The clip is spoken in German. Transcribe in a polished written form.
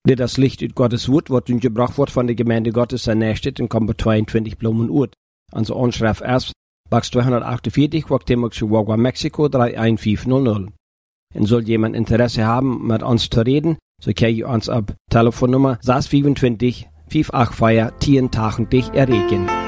Dit das Licht uit Gottes Wort, wat uns gebracht wordt van de gemeente Gottes in Nijstedt en komt bij 22 Blumen uit. Onze onschrift is Box 248, Guatemala, Mexico 31500. En soll jemand Interesse haben, mit uns zu reden, so kann je uns ab Telefonnummer 625 584 1080 erreichen.